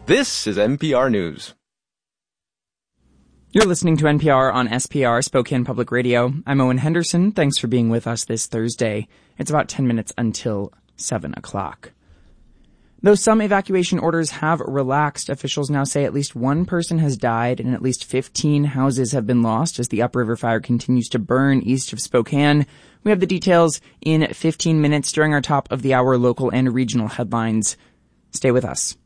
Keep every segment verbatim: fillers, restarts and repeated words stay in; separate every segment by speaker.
Speaker 1: This is N P R News.
Speaker 2: You're listening to N P R on S P R, Spokane Public Radio. I'm Owen Henderson. Thanks for being with us this Thursday. It's about ten minutes until seven o'clock. Though some evacuation orders have relaxed, officials now say at least one person has died and at least fifteen houses have been lost as the Upriver Fire continues to burn east of Spokane. We have the details in fifteen minutes during our top of the hour local and regional headlines. Stay with us.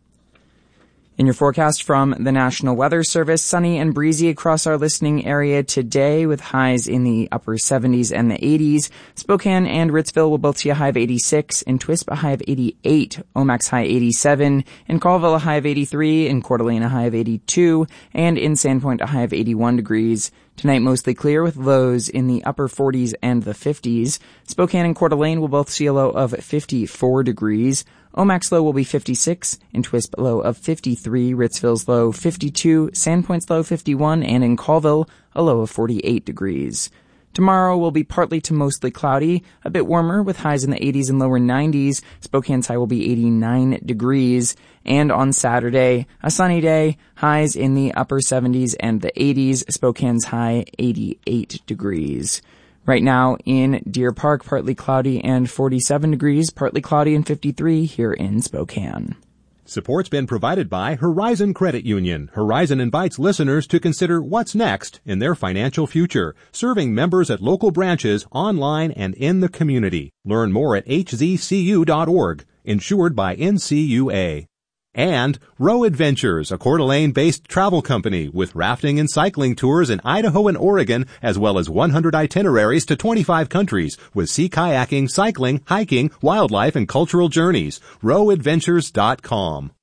Speaker 2: In your forecast from the National Weather Service, sunny and breezy across our listening area today with highs in the upper seventies and the eighties. Spokane and Ritzville will both see a high of eighty-six, in Twisp a high of eighty-eight, Omax high eighty-seven, in Colville a high of eighty-three, in Coeur d'Alene a high of eighty-two, and in Sandpoint a high of eighty-one degrees. Tonight mostly clear with lows in the upper forties and the fifties. Spokane and Coeur d'Alene will both see a low of fifty-four degrees. Omax low will be fifty-six, in Twisp low of fifty-three, Ritzville's low fifty-two, Sandpoint's low fifty-one, and in Colville a low of forty-eight degrees. Tomorrow will be partly to mostly cloudy, a bit warmer with highs in the eighties and lower nineties. Spokane's high will be eighty-nine degrees. And on Saturday, a sunny day, highs in the upper seventies and the eighties. Spokane's high eighty-eight degrees. Right now in Deer Park, partly cloudy and forty-seven degrees, partly cloudy and fifty-three here in Spokane.
Speaker 3: Support's been provided by Horizon Credit Union. Horizon invites listeners to consider what's next in their financial future, serving members at local branches, online, and in the community. Learn more at h z c u dot org, insured by N C U A. And Row Adventures, a Coeur d'Alene-based travel company with rafting and cycling tours in Idaho and Oregon, as well as one hundred itineraries to twenty-five countries with sea kayaking, cycling, hiking, wildlife, and cultural journeys. row adventures dot com.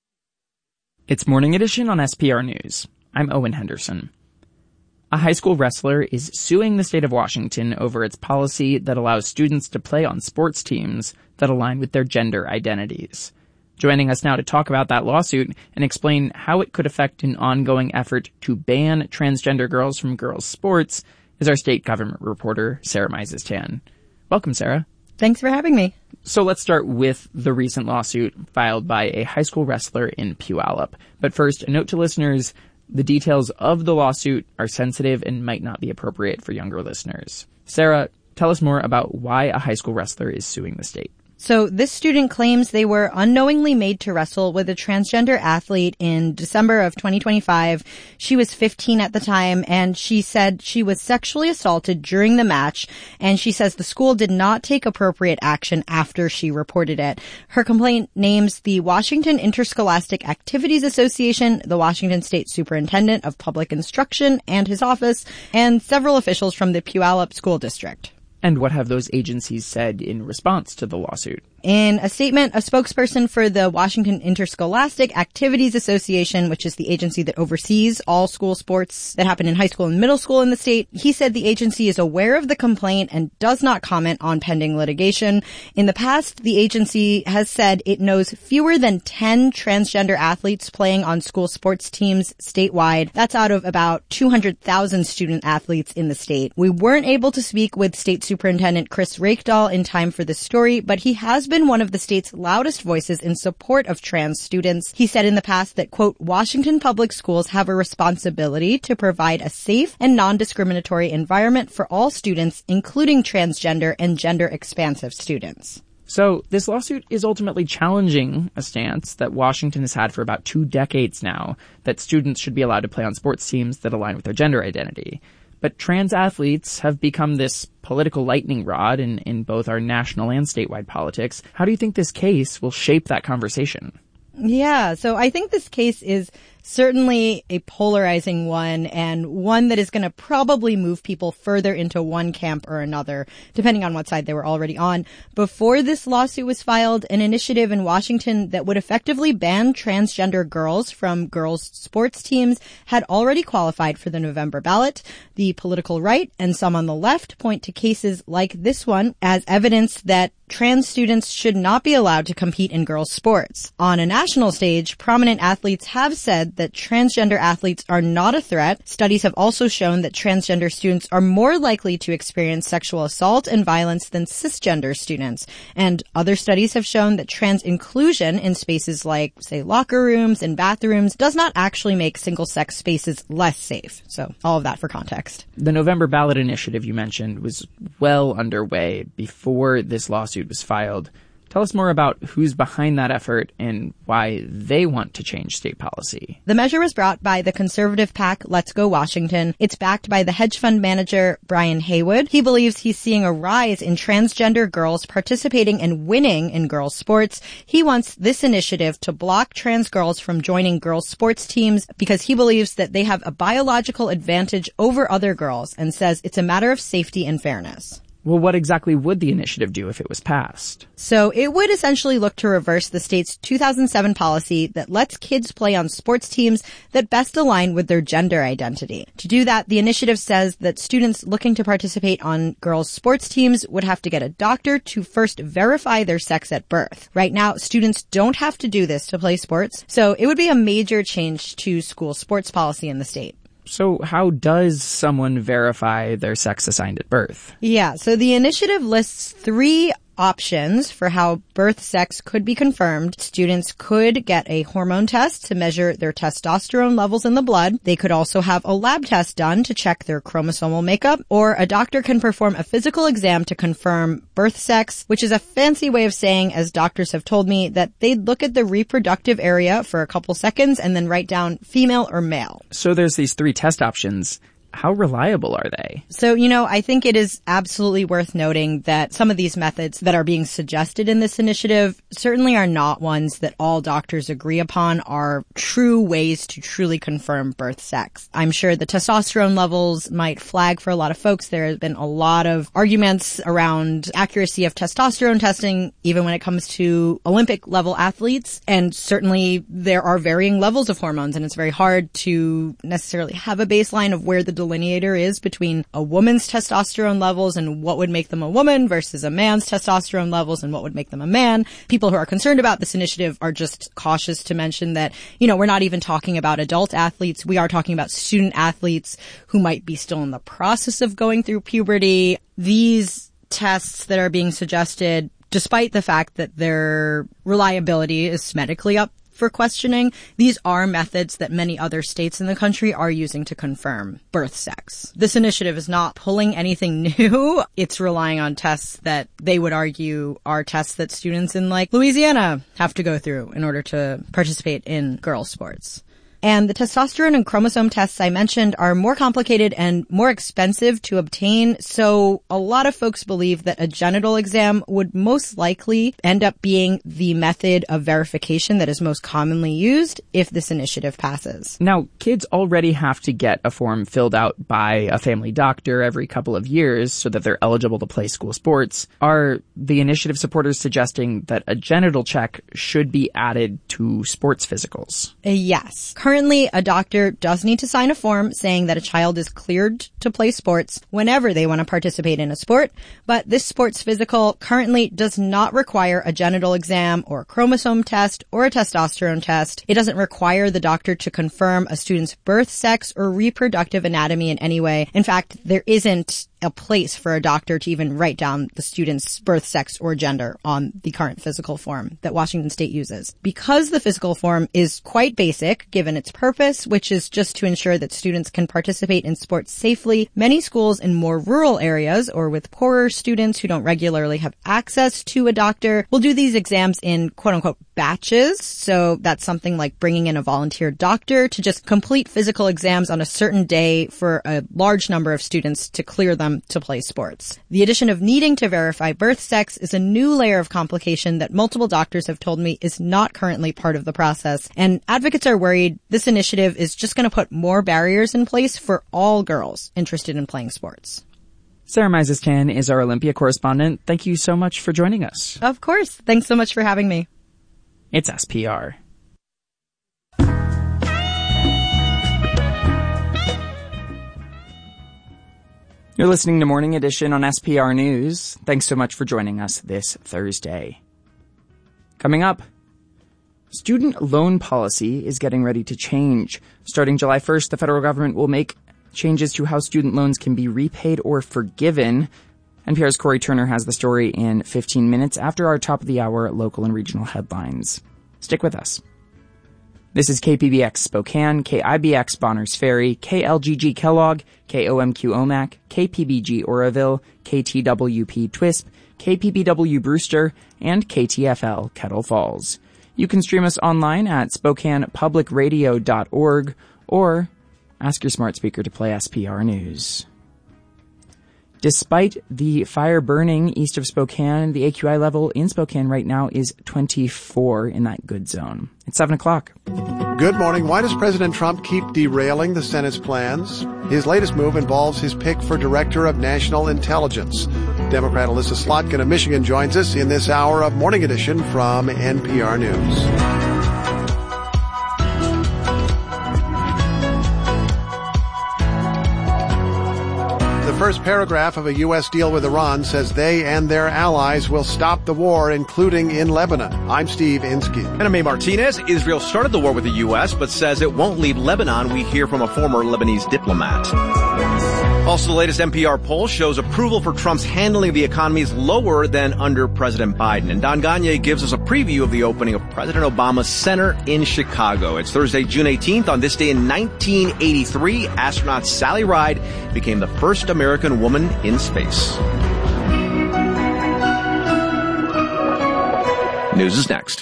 Speaker 2: It's Morning Edition on S P R News. I'm Owen Henderson. A high school wrestler is suing the state of Washington over its policy that allows students to play on sports teams that align with their gender identities. Joining us now to talk about that lawsuit and explain how it could affect an ongoing effort to ban transgender girls from girls' sports is our state government reporter, Sarah Meisestan. Welcome, Sarah.
Speaker 4: Thanks for having me.
Speaker 2: So let's start with the recent lawsuit filed by a high school wrestler in Puyallup. But first, a note to listeners, the details of the lawsuit are sensitive and might not be appropriate for younger listeners. Sarah, tell us more about why a high school wrestler is suing the state.
Speaker 4: So this student claims they were unknowingly made to wrestle with a transgender athlete in December of twenty twenty-five. She was fifteen at the time, and she said she was sexually assaulted during the match, and she says the school did not take appropriate action after she reported it. Her complaint names the Washington Interscholastic Activities Association, the Washington State Superintendent of Public Instruction and his office, and several officials from the Puyallup School District.
Speaker 2: And what have those agencies said in response to the lawsuit?
Speaker 4: In a statement, a spokesperson for the Washington Interscholastic Activities Association, which is the agency that oversees all school sports that happen in high school and middle school in the state, he said the agency is aware of the complaint and does not comment on pending litigation. In the past, the agency has said it knows fewer than ten transgender athletes playing on school sports teams statewide. That's out of about two hundred thousand student athletes in the state. We weren't able to speak with State Superintendent Chris Rakedahl in time for this story, but he has been one of the state's loudest voices in support of trans students. He said in the past that, quote, Washington public schools have a responsibility to provide a safe and non-discriminatory environment for all students, including transgender and gender-expansive students.
Speaker 2: So this lawsuit is ultimately challenging a stance that Washington has had for about two decades now, that students should be allowed to play on sports teams that align with their gender identity. But trans athletes have become this political lightning rod in, in both our national and statewide politics. How do you think this case will shape that conversation?
Speaker 4: Yeah, so I think this case is certainly a polarizing one, and one that is going to probably move people further into one camp or another, depending on what side they were already on. Before this lawsuit was filed, an initiative in Washington that would effectively ban transgender girls from girls' sports teams had already qualified for the November ballot. The political right and some on the left point to cases like this one as evidence that trans students should not be allowed to compete in girls' sports. On a national stage, prominent athletes have said that transgender athletes are not a threat. Studies have also shown that transgender students are more likely to experience sexual assault and violence than cisgender students. And other studies have shown that trans inclusion in spaces like, say, locker rooms and bathrooms does not actually make single-sex spaces less safe. So all of that for context.
Speaker 2: The November ballot initiative you mentioned was well underway before this lawsuit was filed. Tell us more about who's behind that effort and why they want to change state policy.
Speaker 4: The measure was brought by the conservative PAC Let's Go Washington. It's backed by the hedge fund manager Brian Haywood. He believes he's seeing a rise in transgender girls participating and winning in girls' sports. He wants this initiative to block trans girls from joining girls' sports teams because he believes that they have a biological advantage over other girls and says it's a matter of safety and fairness.
Speaker 2: Well, what exactly would the initiative do if it was passed?
Speaker 4: So it would essentially look to reverse the state's two thousand seven policy that lets kids play on sports teams that best align with their gender identity. To do that, the initiative says that students looking to participate on girls' sports teams would have to get a doctor to first verify their sex at birth. Right now, students don't have to do this to play sports, so it would be a major change to school sports policy in the state.
Speaker 2: So how does someone verify their sex assigned at birth?
Speaker 4: Yeah, so the initiative lists three options for how birth sex could be confirmed. Students could get a hormone test to measure their testosterone levels in the blood. They could also have a lab test done to check their chromosomal makeup, or a doctor can perform a physical exam to confirm birth sex, which is a fancy way of saying, as doctors have told me, that they'd look at the reproductive area for a couple seconds and then write down female or male.
Speaker 2: So there's these three test options. How reliable are they?
Speaker 4: So, you know, I think it is absolutely worth noting that some of these methods that are being suggested in this initiative certainly are not ones that all doctors agree upon are true ways to truly confirm birth sex. I'm sure the testosterone levels might flag for a lot of folks. There has been a lot of arguments around accuracy of testosterone testing, even when it comes to Olympic level athletes. And certainly there are varying levels of hormones, and it's very hard to necessarily have a baseline of where the delineator is between a woman's testosterone levels and what would make them a woman versus a man's testosterone levels and what would make them a man. People who are concerned about this initiative are just cautious to mention that, you know, we're not even talking about adult athletes. We are talking about student athletes who might be still in the process of going through puberty. These tests that are being suggested, despite the fact that their reliability is medically up for questioning, these are methods that many other states in the country are using to confirm birth sex. This initiative is not pulling anything new. It's relying on tests that they would argue are tests that students in like Louisiana have to go through in order to participate in girls' sports. And the testosterone and chromosome tests I mentioned are more complicated and more expensive to obtain, so a lot of folks believe that a genital exam would most likely end up being the method of verification that is most commonly used if this initiative passes.
Speaker 2: Now, kids already have to get a form filled out by a family doctor every couple of years so that they're eligible to play school sports. Are the initiative supporters suggesting that a genital check should be added to sports physicals?
Speaker 4: Uh, yes. Currently, a doctor does need to sign a form saying that a child is cleared to play sports whenever they want to participate in a sport, but this sports physical currently does not require a genital exam or a chromosome test or a testosterone test. It doesn't require the doctor to confirm a student's birth sex or reproductive anatomy in any way. In fact, there isn't a place for a doctor to even write down the student's birth sex or gender on the current physical form that Washington State uses. Because the physical form is quite basic, given its purpose, which is just to ensure that students can participate in sports safely, many schools in more rural areas or with poorer students who don't regularly have access to a doctor will do these exams in quote-unquote batches. So that's something like bringing in a volunteer doctor to just complete physical exams on a certain day for a large number of students to clear them to play sports. The addition of needing to verify birth sex is a new layer of complication that multiple doctors have told me is not currently part of the process, and advocates are worried this initiative is just going to put more barriers in place for all girls interested in playing sports.
Speaker 2: Sarah Mises-Chan is our Olympia correspondent. Thank you so much for joining us.
Speaker 4: Of course. Thanks so much for having me.
Speaker 2: It's S P R. You're listening to Morning Edition on S P R News. Thanks so much for joining us this Thursday. Coming up, Student loan policy is getting ready to change. Starting July first, the federal government will make changes to how student loans can be repaid or forgiven. N P R's Corey Turner has the story in fifteen minutes after our top of the hour local and regional headlines. Stick with us. This is K P B X Spokane, K I B X Bonners Ferry, K L G G Kellogg, K O M Q Omak, K P B G Oroville, K T W P Twisp, K P B W Brewster, and K T F L Kettle Falls. You can stream us online at spokane public radio dot org or ask your smart speaker to play S P R News. Despite the fire burning east of Spokane, the A Q I level in Spokane right now is twenty-four in that good zone. It's seven o'clock.
Speaker 5: Good morning. Why does President Trump keep derailing the Senate's plans? His latest move involves his pick for Director of National Intelligence. Democrat Alyssa Slotkin of Michigan joins us in this hour of Morning Edition from N P R News. The first paragraph of a U S deal with Iran says they and their allies will stop the war, including in Lebanon. I'm Steve Inskeep.
Speaker 1: And I'm May Martinez. Israel started the war with the U S, but says it won't leave Lebanon. We hear from a former Lebanese diplomat. Also, the latest N P R poll shows approval for Trump's handling of the economy is lower than under President Biden. And Don Gagne gives us a preview of the opening of President Obama's Center in Chicago. It's Thursday, June eighteenth. On this day in nineteen eighty-three, astronaut Sally Ride became the first American woman in space. News is next.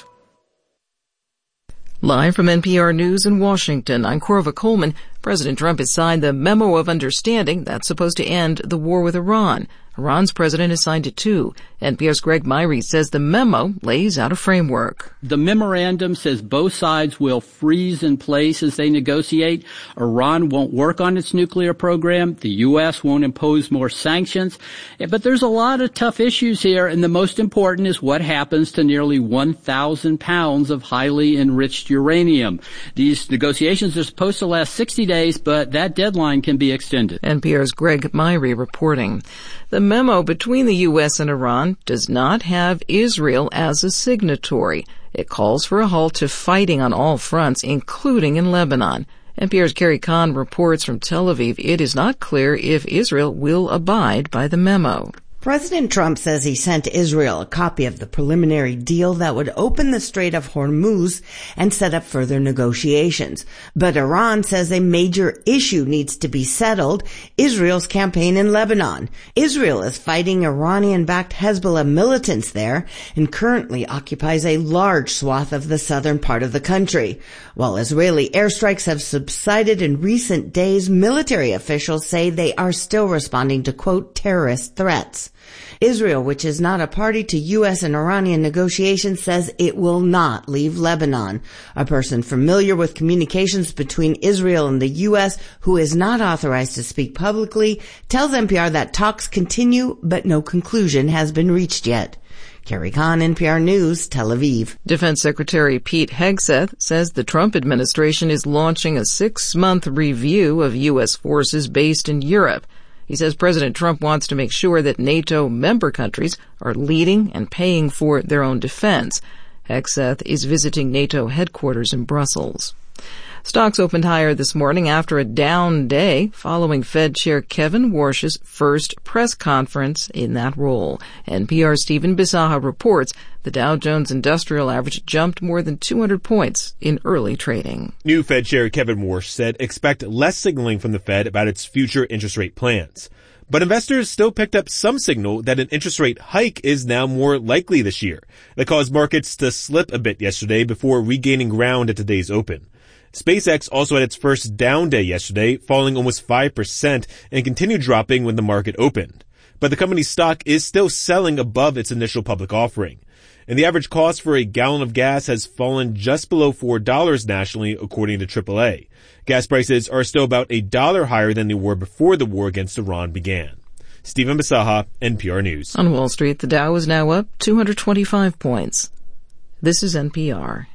Speaker 6: Live from N P R News in Washington, I'm Corva Coleman. President Trump has signed the Memo of Understanding that's supposed to end the war with Iran. Iran's president has signed it too. N P R's Greg Myrie says the memo lays out a framework.
Speaker 7: The memorandum says both sides will freeze in place as they negotiate. Iran won't work on its nuclear program. The U S won't impose more sanctions. But there's a lot of tough issues here, and the most important is what happens to nearly one thousand pounds of highly enriched uranium. These negotiations are supposed to last sixty days, but that deadline can be extended.
Speaker 6: N P R's Greg Myrie reporting. The memo between the U S and Iran does not have Israel as a signatory. It calls for a halt to fighting on all fronts, including in Lebanon. N P R's Carrie Kahn reports from Tel Aviv it is not clear if Israel will abide by the memo.
Speaker 8: President Trump says he sent Israel a copy of the preliminary deal that would open the Strait of Hormuz and set up further negotiations. But Iran says a major issue needs to be settled, Israel's campaign in Lebanon. Israel is fighting Iranian-backed Hezbollah militants there and currently occupies a large swath of the southern part of the country. While Israeli airstrikes have subsided in recent days, military officials say they are still responding to, quote, terrorist threats. Israel, which is not a party to U S and Iranian negotiations, says it will not leave Lebanon. A person familiar with communications between Israel and the U S, who is not authorized to speak publicly, tells N P R that talks continue, but no conclusion has been reached yet. Carrie Kahn, N P R News, Tel Aviv.
Speaker 6: Defense Secretary Pete Hegseth says the Trump administration is launching a six-month review of U S forces based in Europe. He says President Trump wants to make sure that NATO member countries are leading and paying for their own defense. Hegseth is visiting NATO headquarters in Brussels. Stocks opened higher this morning after a down day following Fed Chair Kevin Warsh's first press conference in that role. N P R's Stephen Bisaha reports the Dow Jones Industrial Average jumped more than two hundred points in early trading.
Speaker 9: New Fed Chair Kevin Warsh said expect less signaling from the Fed about its future interest rate plans. But investors still picked up some signal that an interest rate hike is now more likely this year. That caused markets to slip a bit yesterday before regaining ground at today's open. SpaceX also had its first down day yesterday, falling almost five percent and continued dropping when the market opened. But the company's stock is still selling above its initial public offering. And the average cost for a gallon of gas has fallen just below four dollars nationally, according to triple A. Gas prices are still about a dollar higher than they were before the war against Iran began. Stephen Bisaha, N P R News.
Speaker 6: On Wall Street, the Dow is now up two hundred twenty-five points. This is N P R.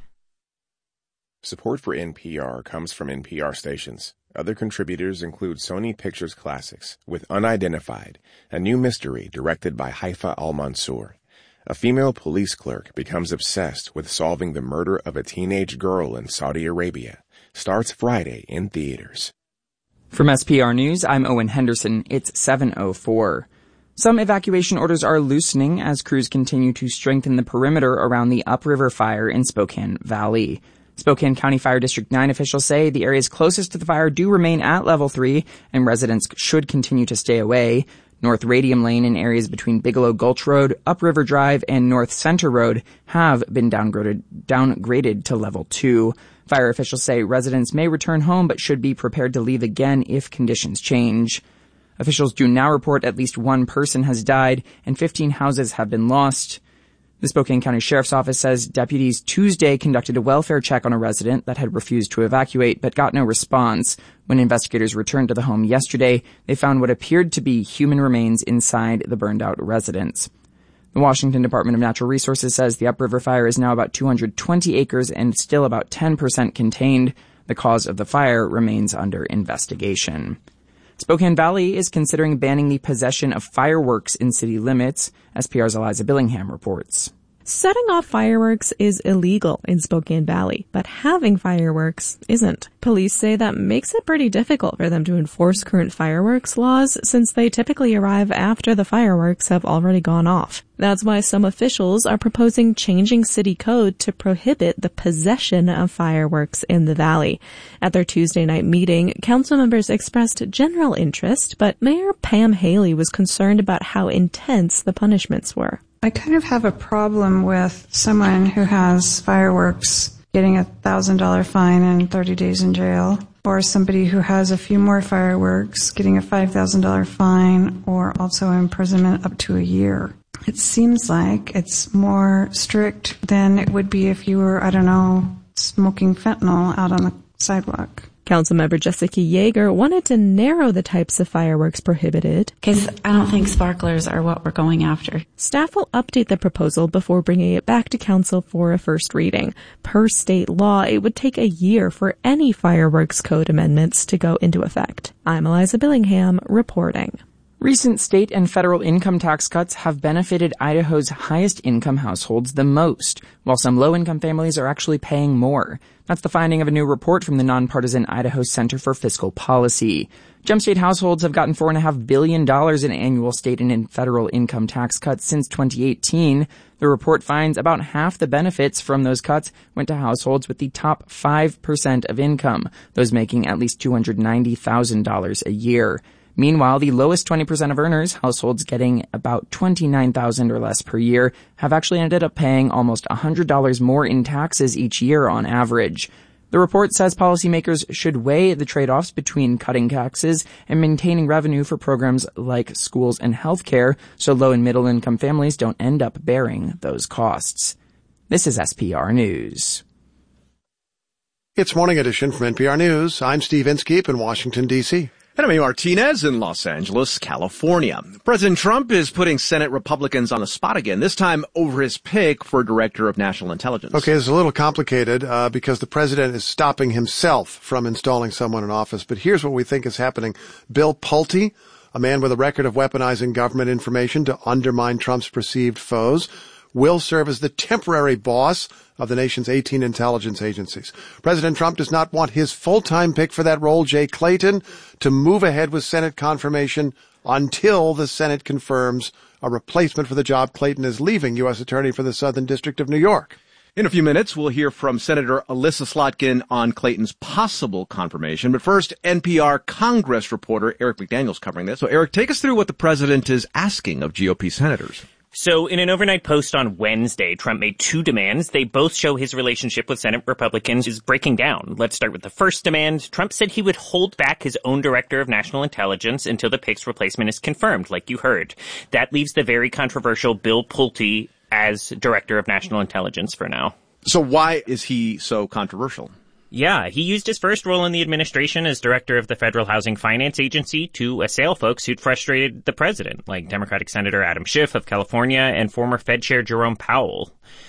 Speaker 10: Support for N P R comes from N P R stations. Other contributors include Sony Pictures Classics with Unidentified, a new mystery directed by Haifa Al-Mansour. A female police clerk becomes obsessed with solving the murder of a teenage girl in Saudi Arabia. Starts Friday in theaters.
Speaker 2: From S P R News, I'm Owen Henderson. It's seven oh four. Some evacuation orders are loosening as crews continue to strengthen the perimeter around the upriver fire in Spokane Valley. Spokane County Fire District nine officials say the areas closest to the fire do remain at level three, and residents should continue to stay away. North Radium Lane and areas between Bigelow Gulch Road, Upriver Drive, and North Center Road have been downgraded, downgraded to level two. Fire officials say residents may return home but should be prepared to leave again if conditions change. Officials do now report at least one person has died and fifteen houses have been lost. The Spokane County Sheriff's Office says deputies Tuesday conducted a welfare check on a resident that had refused to evacuate but got no response. When investigators returned to the home yesterday, they found what appeared to be human remains inside the burned-out residence. The Washington Department of Natural Resources says the upriver fire is now about two hundred twenty acres and still about ten percent contained. The cause of the fire remains under investigation. Spokane Valley is considering banning the possession of fireworks in city limits, S P R's Eliza Billingham reports.
Speaker 11: Setting off fireworks is illegal in Spokane Valley, but having fireworks isn't. Police say that makes it pretty difficult for them to enforce current fireworks laws since they typically arrive after the fireworks have already gone off. That's why some officials are proposing changing city code to prohibit the possession of fireworks in the valley. At their Tuesday night meeting, council members expressed general interest, but Mayor Pam Haley was concerned about how intense the punishments were.
Speaker 12: I kind of have a problem with someone who has fireworks getting a one thousand dollars fine and thirty days in jail, or somebody who has a few more fireworks getting a five thousand dollars fine or also imprisonment up to a year. It seems like it's more strict than it would be if you were, I don't know, smoking fentanyl out on the sidewalk.
Speaker 11: Councilmember Jessica Yeager wanted to narrow the types of fireworks prohibited.
Speaker 13: Because I don't think sparklers are what we're going after.
Speaker 11: Staff will update the proposal before bringing it back to council for a first reading. Per state law, it would take a year for any fireworks code amendments to go into effect. I'm Eliza Billingham reporting.
Speaker 2: Recent state and federal income tax cuts have benefited Idaho's highest income households the most, while some low-income families are actually paying more. That's the finding of a new report from the nonpartisan Idaho Center for Fiscal Policy. Gem State households have gotten four point five billion dollars in annual state and federal income tax cuts since twenty eighteen. The report finds about half the benefits from those cuts went to households with the top five percent of income, those making at least two hundred ninety thousand dollars a year. Meanwhile, the lowest twenty percent of earners, households getting about twenty-nine thousand dollars or less per year, have actually ended up paying almost one hundred dollars more in taxes each year on average. The report says policymakers should weigh the trade-offs between cutting taxes and maintaining revenue for programs like schools and healthcare so low and middle income families don't end up bearing those costs. This is S P R News.
Speaker 5: It's Morning Edition from N P R News. I'm Steve Inskeep in Washington, D C
Speaker 1: And I'm Amy Martinez in Los Angeles, California. President Trump is putting Senate Republicans on the spot again, this time over his pick for Director of National Intelligence.
Speaker 5: Okay, it's a little complicated uh, because the president is stopping himself from installing someone in office. But here's what we think is happening. Bill Pulte, a man with a record of weaponizing government information to undermine Trump's perceived foes, will serve as the temporary boss of the nation's eighteen intelligence agencies. President Trump does not want his full-time pick for that role, Jay Clayton, to move ahead with Senate confirmation until the Senate confirms a replacement for the job. Clayton is leaving U S Attorney for the Southern District of New York.
Speaker 1: In a few minutes, we'll hear from Senator Alyssa Slotkin on Clayton's possible confirmation. But first, N P R Congress reporter Eric McDaniel's covering this. So, Eric, take us through what the president is asking of G O P senators.
Speaker 14: So in an overnight post on Wednesday, Trump made two demands. They both show his relationship with Senate Republicans is breaking down. Let's start with the first demand. Trump said he would hold back his own Director of National Intelligence until the pick's replacement is confirmed, like you heard. That leaves the very controversial Bill Pulte as Director of National Intelligence for now.
Speaker 1: So why is he so controversial?
Speaker 14: Yeah, he used his first role in the administration as director of the Federal Housing Finance Agency to assail folks who'd frustrated the president, like Democratic Senator Adam Schiff of California and former Fed Chair Jerome Powell.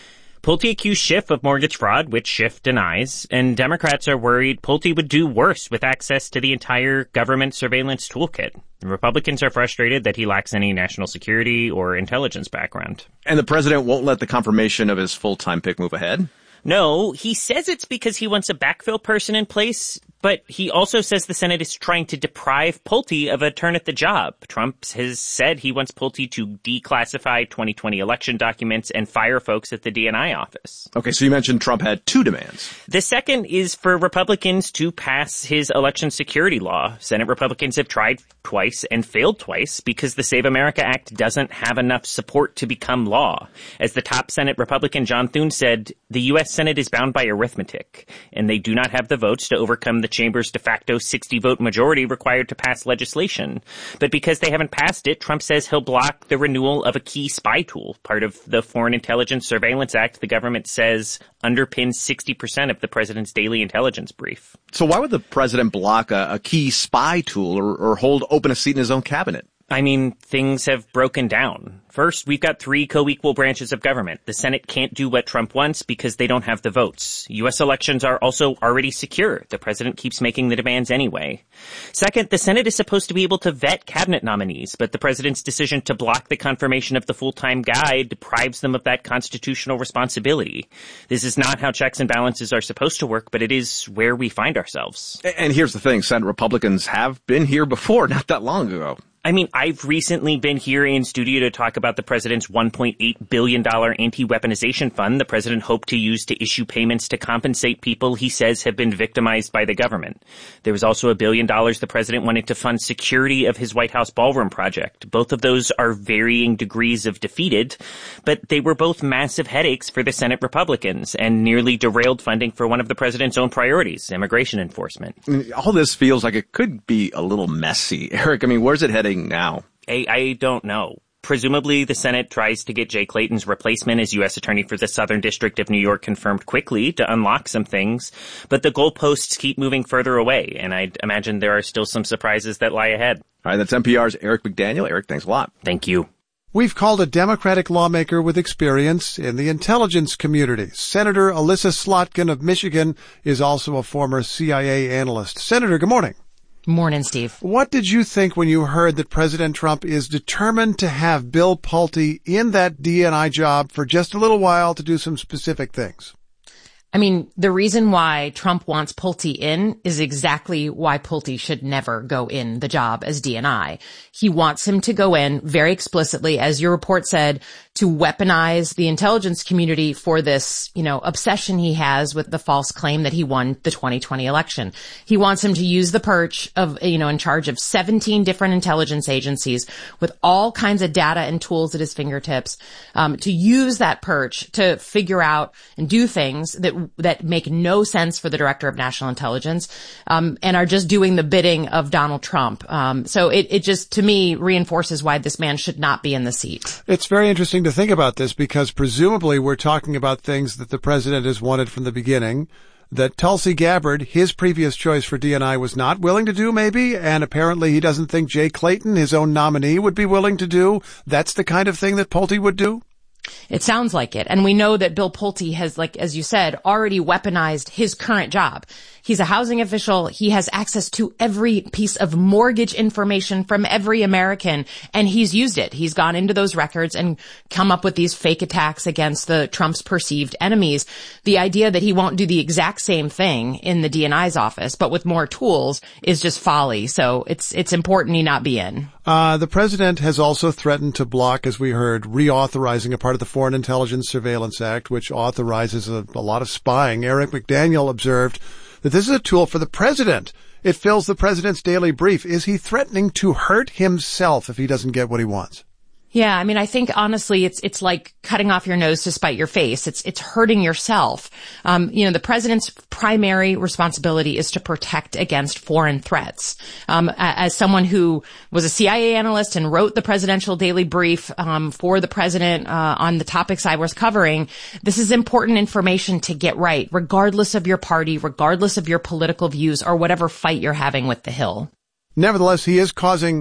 Speaker 14: Pulte accused Schiff of mortgage fraud, which Schiff denies, and Democrats are worried Pulte would do worse with access to the entire government surveillance toolkit. Republicans are frustrated that he lacks any national security or intelligence background.
Speaker 1: And the president won't let the confirmation of his full-time pick move ahead?
Speaker 14: No, he says it's because he wants a backfill person in place, but he also says the Senate is trying to deprive Pulte of a turn at the job. Trump has said he wants Pulte to declassify twenty twenty election documents and fire folks at the D N I office.
Speaker 1: Okay, so you mentioned Trump had two demands.
Speaker 14: The second is for Republicans to pass his election security law. Senate Republicans have tried twice and failed twice because the Save America Act doesn't have enough support to become law. As the top Senate Republican John Thune said, the U S Senate is bound by arithmetic, and they do not have the votes to overcome the chamber's de facto sixty-vote majority required to pass legislation. But because they haven't passed it, Trump says he'll block the renewal of a key spy tool, part of the Foreign Intelligence Surveillance Act the government says underpins sixty percent of the president's daily intelligence brief.
Speaker 1: So why would the president block a, a key spy tool or, or hold open a seat in his own cabinet?
Speaker 14: I mean, things have broken down. First, we've got three co-equal branches of government. The Senate can't do what Trump wants because they don't have the votes. U S elections are also already secure. The president keeps making the demands anyway. Second, the Senate is supposed to be able to vet cabinet nominees, but the president's decision to block the confirmation of the full-time guy deprives them of that constitutional responsibility. This is not how checks and balances are supposed to work, but it is where we find ourselves.
Speaker 1: And here's the thing, Senate Republicans have been here before, not that long ago.
Speaker 14: I mean, I've recently been here in studio to talk about the president's one point eight billion dollars anti-weaponization fund the president hoped to use to issue payments to compensate people he says have been victimized by the government. There was also a billion dollars the president wanted to fund security of his White House ballroom project. Both of those are varying degrees of defeated, but they were both massive headaches for the Senate Republicans and nearly derailed funding for one of the president's own priorities, immigration enforcement.
Speaker 1: I mean, all this feels like it could be a little messy. Eric, I mean, where's it heading now?
Speaker 14: I, I don't know. Presumably, the Senate tries to get Jay Clayton's replacement as U S Attorney for the Southern District of New York confirmed quickly to unlock some things, but the goalposts keep moving further away, and I imagine there are still some surprises that lie ahead.
Speaker 1: All right, that's N P R's Eric McDaniel. Eric, thanks a lot.
Speaker 14: Thank you.
Speaker 5: We've called a Democratic lawmaker with experience in the intelligence community. Senator Elissa Slotkin of Michigan is also a former C I A analyst. Senator, good morning.
Speaker 15: Morning, Steve.
Speaker 5: What did you think when you heard that President Trump is determined to have Bill Pulte in that D N I job for just a little while to do some specific things?
Speaker 15: I mean, the reason why Trump wants Pulte in is exactly why Pulte should never go in the job as D N I. He wants him to go in very explicitly, as your report said, to weaponize the intelligence community for this, you know, obsession he has with the false claim that he won the twenty twenty election. He wants him to use the perch of, you know, in charge of seventeen different intelligence agencies with all kinds of data and tools at his fingertips, um, to use that perch to figure out and do things that that make no sense for the Director of National Intelligence, um, and are just doing the bidding of Donald Trump. Um, so it, it just, to me, reinforces why this man should not be in the seat.
Speaker 5: It's very interesting to think about this because presumably we're talking about things that the president has wanted from the beginning, that Tulsi Gabbard, his previous choice for D N I, was not willing to do maybe, and apparently he doesn't think Jay Clayton, his own nominee, would be willing to do. That's the kind of thing that Pulte would do?
Speaker 15: It sounds like it. And we know that Bill Pulte has, like, as you said, already weaponized his current job. He's a housing official. He has access to every piece of mortgage information from every American, and he's used it. He's gone into those records and come up with these fake attacks against the Trump's perceived enemies. The idea that he won't do the exact same thing in the D N I's office, but with more tools, is just folly. So it's it's important he not be in.
Speaker 5: Uh, the president has also threatened to block, as we heard, reauthorizing a part of the Foreign Intelligence Surveillance Act, which authorizes a, a lot of spying. Eric McDaniel observed that this is a tool for the president. It fills the president's daily brief. Is he threatening to hurt himself if he doesn't get what he wants?
Speaker 15: Yeah, I mean, I think honestly, it's it's like cutting off your nose to spite your face. It's it's hurting yourself. Um, you know, the president's primary responsibility is to protect against foreign threats. Um, as someone who was a C I A analyst and wrote the presidential daily brief um, for the president uh, on the topics I was covering, this is important information to get right, regardless of your party, regardless of your political views, or whatever fight you're having with the Hill.
Speaker 5: Nevertheless, he is causing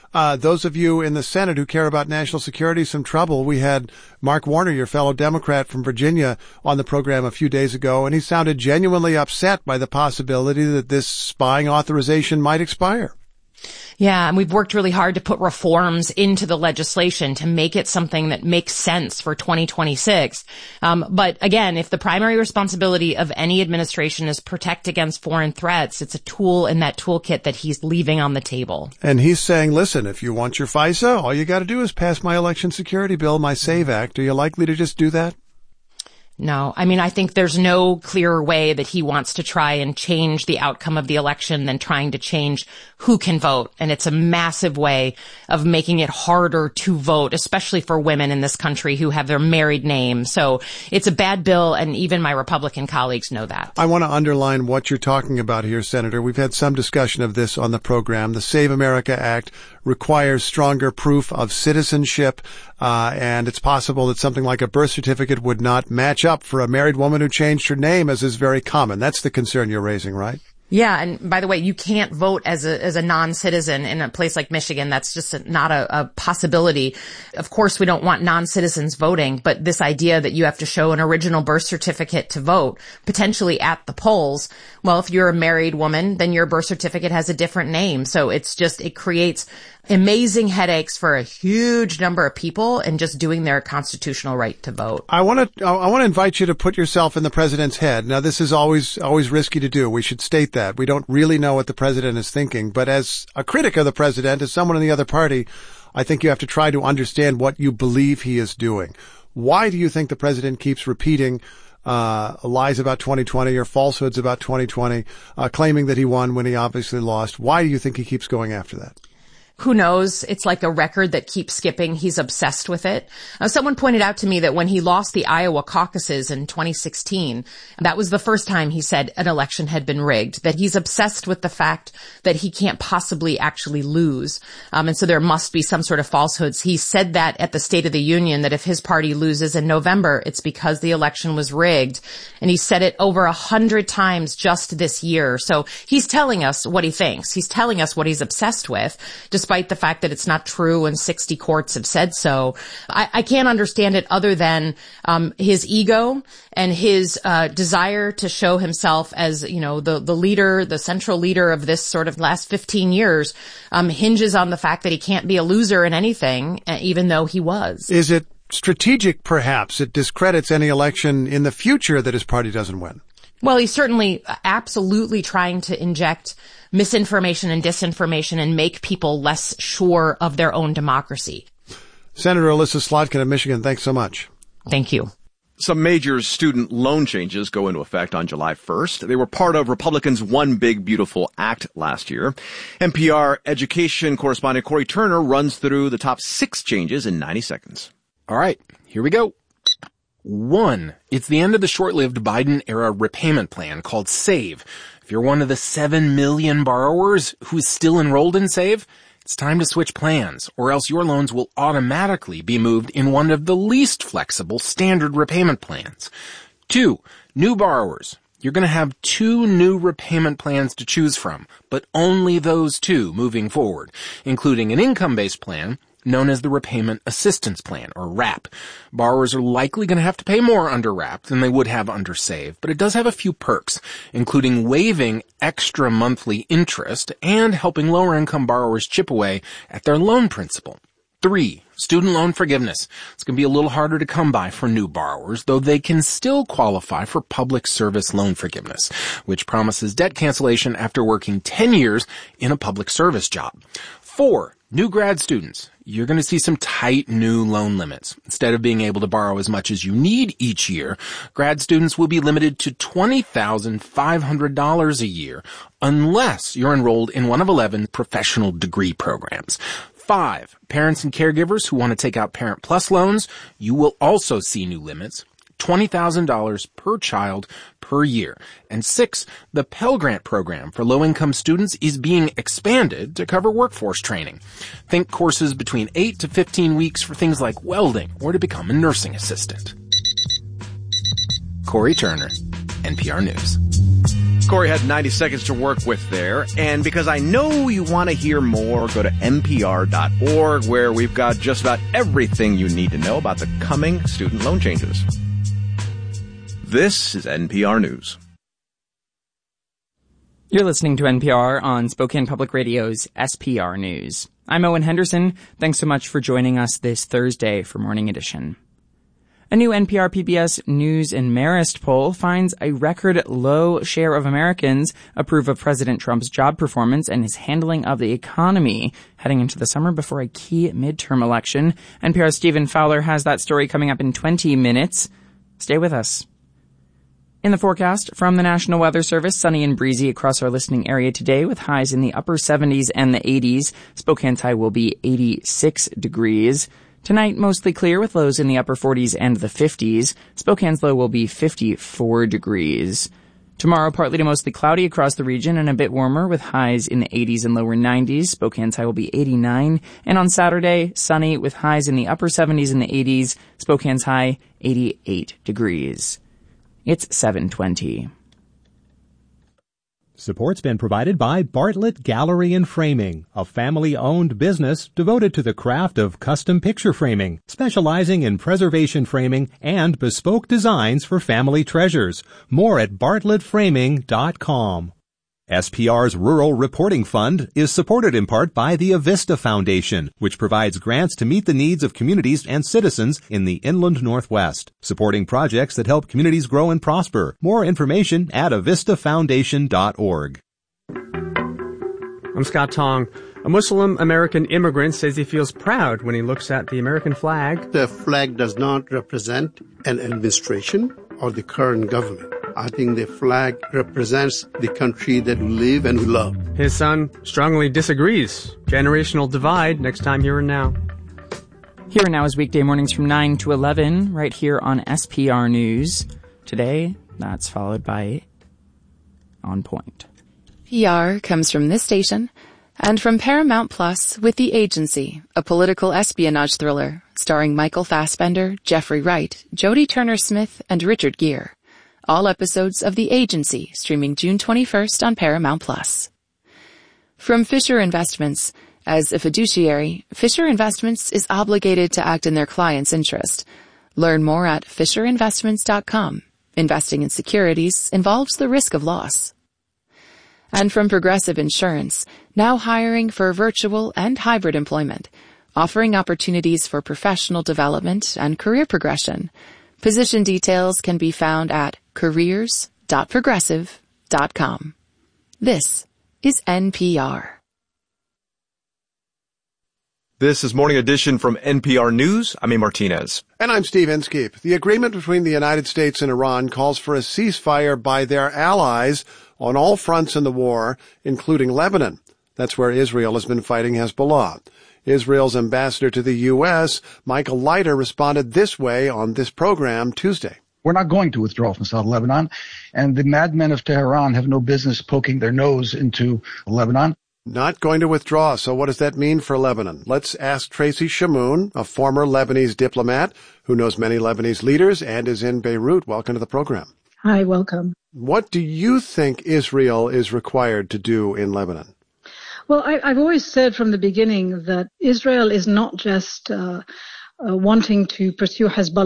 Speaker 5: uh, those of you in the Senate who care about national security some trouble. We had Mark Warner, your fellow Democrat from Virginia, on the program a few days ago, and he sounded genuinely upset by the possibility that this spying authorization might expire.
Speaker 15: Yeah, and we've worked really hard to put reforms into the legislation to make it something that makes sense for twenty twenty-six. Um, but again, if the primary responsibility of any administration is protect against foreign threats, it's a tool in that toolkit that he's leaving on the table.
Speaker 5: And he's saying, listen, if you want your FISA, all you got to do is pass my election security bill, my SAVE Act. Are you likely to just do that?
Speaker 15: No, I mean, I think there's no clearer way that he wants to try and change the outcome of the election than trying to change who can vote. And it's a massive way of making it harder to vote, especially for women in this country who have their married name. So it's a bad bill, and even my Republican colleagues know that.
Speaker 5: I want to underline what you're talking about here, Senator. We've had some discussion of this on the program. The Save America Act requires stronger proof of citizenship, uh, and it's possible that something like a birth certificate would not match up for a married woman who changed her name, as is very common. That's the concern you're raising, right?
Speaker 15: Yeah, and by the way, you can't vote as a as a non-citizen in a place like Michigan. That's just a, not a, a possibility. Of course, we don't want non-citizens voting, but this idea that you have to show an original birth certificate to vote, potentially at the polls, well, if you're a married woman, then your birth certificate has a different name. So it's just, it creates amazing headaches for a huge number of people and just doing their constitutional right to vote.
Speaker 5: I want to I want to invite you to put yourself in the president's head. Now, this is always always risky to do. We should state that. We don't really know what the president is thinking. But as a critic of the president, as someone in the other party, I think you have to try to understand what you believe he is doing. Why do you think the president keeps repeating uh lies about twenty twenty or falsehoods about twenty twenty, uh claiming that he won when he obviously lost? Why do you think he keeps going after that?
Speaker 15: Who knows? It's like a record that keeps skipping. He's obsessed with it. Uh, someone pointed out to me that when he lost the Iowa caucuses in twenty sixteen, that was the first time he said an election had been rigged, that he's obsessed with the fact that he can't possibly actually lose. Um, and so there must be some sort of falsehoods. He said that at the State of the Union, that if his party loses in November, it's because the election was rigged. And he said it over a hundred times just this year. So he's telling us what he thinks. He's telling us what he's obsessed with, despite Despite the fact that it's not true and sixty courts have said so. I, I can't understand it other than um his ego and his uh desire to show himself as, you know, the, the leader, the central leader of this sort of last fifteen years, um hinges on the fact that he can't be a loser in anything, even though he was.
Speaker 5: Is it strategic, perhaps? It discredits any election in the future that his party doesn't win.
Speaker 15: Well, he's certainly absolutely trying to inject misinformation and disinformation and make people less sure of their own democracy.
Speaker 5: Senator Elissa Slotkin of Michigan, thanks so much.
Speaker 15: Thank you.
Speaker 1: Some major student loan changes go into effect on July first. They were part of Republicans' One Big Beautiful Act last year. N P R education correspondent Corey Turner runs through the top six changes in ninety seconds.
Speaker 16: All right, here we go. One, it's the end of the short-lived Biden-era repayment plan called SAVE. If you're one of the seven million borrowers who's still enrolled in SAVE, it's time to switch plans, or else your loans will automatically be moved in one of the least flexible standard repayment plans. Two, new borrowers. You're going to have two new repayment plans to choose from, but only those two moving forward, including an income-based plan known as the Repayment Assistance Plan, or RAP. Borrowers are likely going to have to pay more under RAP than they would have under SAVE, but it does have a few perks, including waiving extra monthly interest and helping lower-income borrowers chip away at their loan principal. Three, student loan forgiveness. It's going to be a little harder to come by for new borrowers, though they can still qualify for public service loan forgiveness, which promises debt cancellation after working ten years in a public service job. Four, new grad students. You're going to see some tight new loan limits. Instead of being able to borrow as much as you need each year, grad students will be limited to twenty thousand five hundred dollars a year unless you're enrolled in one of eleven professional degree programs. Five, parents and caregivers who want to take out Parent Plus loans, you will also see new limits. twenty thousand dollars per child per year. And six, the Pell Grant program for low-income students is being expanded to cover workforce training. Think courses between eight to fifteen weeks for things like welding or to become a nursing assistant. Corey Turner, N P R News.
Speaker 1: Corey had ninety seconds to work with there, and because I know you want to hear more, go to N P R dot org, where we've got just about everything you need to know about the coming student loan changes. This is N P R News.
Speaker 2: You're listening to N P R on Spokane Public Radio's S P R News. I'm Owen Henderson. Thanks so much for joining us this Thursday for Morning Edition. A new N P R P B S News and Marist poll finds a record low share of Americans approve of President Trump's job performance and his handling of the economy heading into the summer before a key midterm election. N P R's Stephen Fowler has that story coming up in twenty minutes. Stay with us. In the forecast from the National Weather Service, sunny and breezy across our listening area today with highs in the upper seventies and the eighties. Spokane's high will be eighty-six degrees. Tonight, mostly clear with lows in the upper forties and the fifties. Spokane's low will be fifty-four degrees. Tomorrow, partly to mostly cloudy across the region and a bit warmer with highs in the eighties and lower nineties. Spokane's high will be eighty-nine. And on Saturday, sunny with highs in the upper seventies and the eighties. Spokane's high, eighty-eight degrees. It's seven twenty.
Speaker 3: Support's been provided by Bartlett Gallery and Framing, a family-owned business devoted to the craft of custom picture framing, specializing in preservation framing and bespoke designs for family treasures. More at bartlett framing dot com. S P R's Rural Reporting Fund is supported in part by the Avista Foundation, which provides grants to meet the needs of communities and citizens in the inland Northwest, supporting projects that help communities grow and prosper. More information at avista foundation dot org.
Speaker 17: I'm Scott Tong. A Muslim American immigrant says he feels proud when he looks at the American flag.
Speaker 18: The flag does not represent an administration or the current government. I think the flag represents the country that we live and we love.
Speaker 17: His son strongly disagrees. Generational divide next time Here and Now.
Speaker 2: Here and Now is weekday mornings from nine to eleven, right here on S P R News. Today, that's followed by On Point.
Speaker 19: P R comes from this station and from Paramount Plus with The Agency, a political espionage thriller starring Michael Fassbender, Jeffrey Wright, Jodie Turner-Smith, and Richard Gere. All episodes of The Agency streaming June twenty-first on Paramount Plus. From Fisher Investments. As a fiduciary, Fisher Investments is obligated to act in their client's interest. Learn more at fisher investments dot com. Investing in securities involves the risk of loss. And from Progressive Insurance, now hiring for virtual and hybrid employment, offering opportunities for professional development and career progression. Position details can be found at careers dot progressive dot com. This is N P R.
Speaker 1: This is Morning Edition from N P R News. I'm A. Martinez.
Speaker 5: And I'm Steve Inskeep. The agreement between the United States and Iran calls for a ceasefire by their allies on all fronts in the war, including Lebanon. That's where Israel has been fighting Hezbollah. Israel's ambassador to the U S, Michael Leiter, responded this way on this program Tuesday.
Speaker 20: We're not going to withdraw from South Lebanon, and the madmen of Tehran have no business poking their nose into Lebanon.
Speaker 5: Not going to withdraw. So what does that mean for Lebanon? Let's ask Tracy Shamoun, a former Lebanese diplomat who knows many Lebanese leaders and is in Beirut. Welcome to the program.
Speaker 21: Hi, welcome.
Speaker 5: What do you think Israel is required to do in Lebanon?
Speaker 21: Well, I, I've always said from the beginning that Israel is not just uh, uh, wanting to pursue Hezbollah